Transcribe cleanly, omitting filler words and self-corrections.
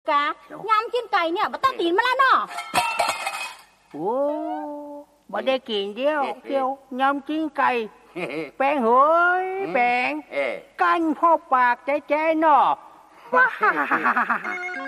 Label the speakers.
Speaker 1: กะยำกินไก่เนี่ยบ่ต้องตีนมาแล้วเนาะ
Speaker 2: โอ้บ่ได้กินเดียวเกี่ยวยำกินไก่แปงเฮ้ยแปงกันพ่อปากใจเนาะว้า